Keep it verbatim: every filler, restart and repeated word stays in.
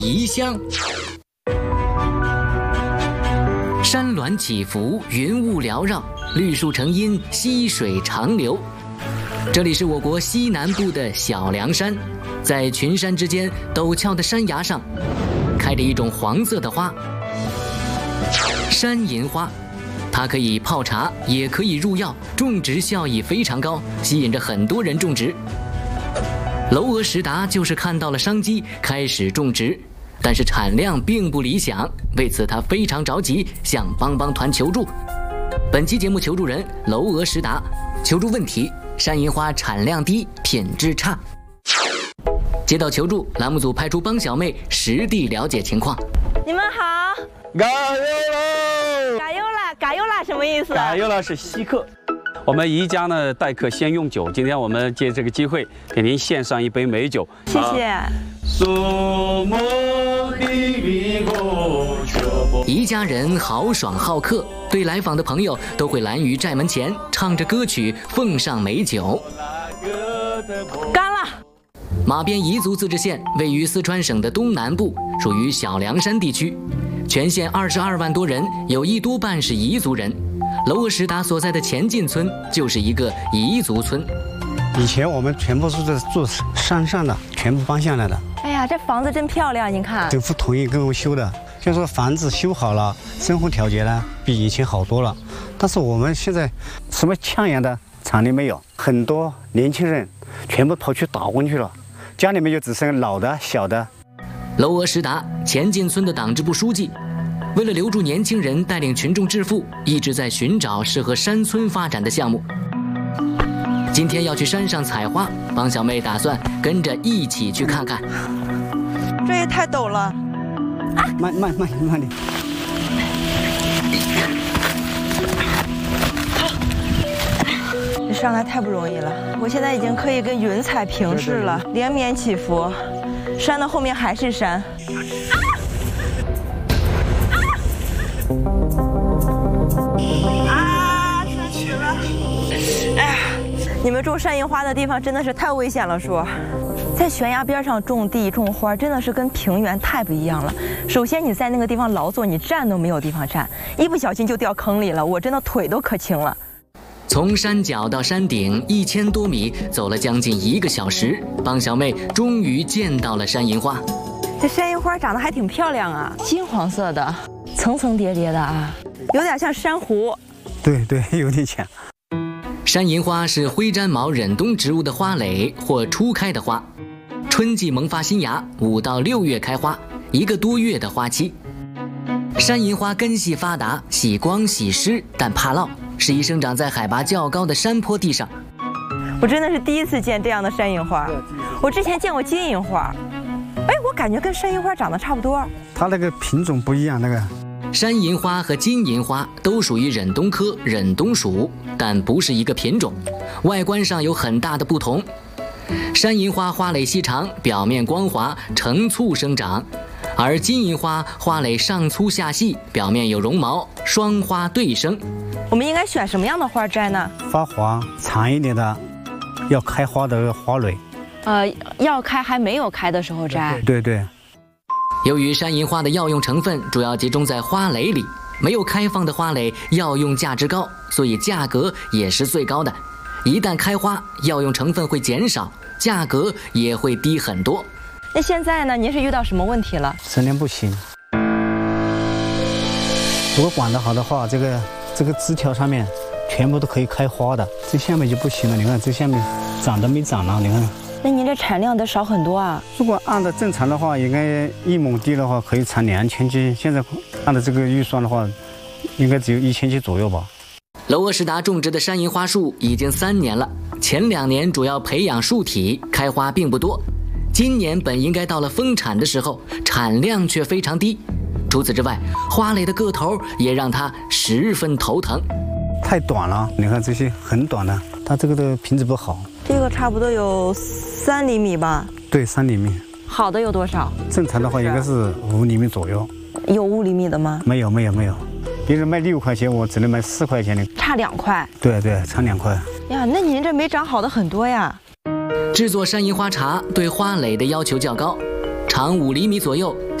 宜乡。山峦起伏，云雾缭绕，绿树成荫，溪水长流。这里是我国西南部的小凉山，在群山之间陡峭的山崖上，开着一种黄色的花——山银花。它可以泡茶，也可以入药，种植效益非常高，吸引着很多人种植。娄娥什达就是看到了商机，开始种植，但是产量并不理想，为此他非常着急，向帮帮团求助。本期节目求助人娄娥什达，求助问题：山银花产量低，品质差。接到求助，栏目组派出帮小妹实地了解情况。 你们好， 加油喽！ 加油啦！加油啦！什么意思？ 加油了是稀客。我们宜家呢待客先用酒，今天我们借这个机会给您献上一杯美酒。 谢谢。 宜家人豪爽好客，对来访的朋友都会拦于寨门前，唱着歌曲奉上美酒。 干了。 马边彝族自治县位于四川省的东南部，属于小凉山地区。全县二十二万多人，有一多半是彝族人。娄娥什达所在的前进村就是一个彝族村。 以前我们全部是在住山上的，全部搬下来的。 哎呀，这房子真漂亮，您看。 政府同意给我们修的，就说房子修好了，生活条件呢比以前好多了。但是我们现在什么像样的厂里没有，很多年轻人全部跑去打工去了，家里面就只剩老的小的。 娄娥什达，前进村的党支部书记，为了留住年轻人，带领群众致富，一直在寻找适合山村发展的项目。今天要去山上采花，帮小妹打算跟着一起去看看。 这也太陡了！ 啊、慢慢慢慢点。 这上来太不容易了，我现在已经可以跟云彩平视了，连绵起伏。山的后面还是山。啊！出去了！哎，你们种山银花的地方真的是太危险了，叔。在悬崖边上种地种花，真的是跟平原太不一样了。首先你在那个地方劳作，你站都没有地方站，一不小心就掉坑里了，我真的腿都可青了。 从山脚到山顶一千多米，走了将近一个小时，帮小妹终于见到了山银花。 这山银花长得还挺漂亮啊，金黄色的，层层叠叠的啊，有点像珊瑚。 对对，有点像。 山银花是灰毡毛忍冬植物的花蕾或初开的花，春季萌发新芽，五到六月开花，一个多月的花期。山银花根系发达，喜光喜湿，但怕涝，适宜生长在海拔较高的山坡地上。 我真的是第一次见这样的山银花，我之前见过金银花，哎，我感觉跟山银花长得差不多。 它那个品种不一样，那个。 山银花和金银花都属于忍冬科忍冬属，但不是一个品种，外观上有很大的不同。山银花花蕾细长，表面光滑，成簇生长，而金银花花蕾上粗下细，表面有绒毛，双花对生。 我们应该选什么样的花摘呢？ 发黄长一点的，要开花的花蕊。 呃，要开还没有开的时候摘。 对对。 由于山银花的药用成分主要集中在花蕾里，没有开放的花蕾药用价值高，所以价格也是最高的。一旦开花，药用成分会减少，价格也会低很多。 那现在呢？您是遇到什么问题了？ 生量不行。如果管得好的话，这个这个枝条上面全部都可以开花的，这下面就不行了。你看这下面长都没长了，你看。 那您这产量得少很多啊！ 如果按照正常的话，应该一亩地的话可以产两千斤。现在按照这个预算的话，应该只有一千斤左右吧。 娄娥什达种植的山银花树已经三年了，前两年主要培养树体，开花并不多。今年本应该到了丰产的时候，产量却非常低。除此之外，花蕾的个头也让它十分头疼。 太短了，你看这些很短的，它这个的品质不好。 这个差不多有三厘米吧？ 对，三厘米。 好的有多少？ 正常的话应该是五厘米左右。 有五厘米的吗？ 没有，没有，没有。别人卖六块钱，我只能卖四块钱的， 差两块。 对对，差两块。 呀，那您这没长好的很多呀。 制作山银花茶对花蕾的要求较高，茶长五厘米左右，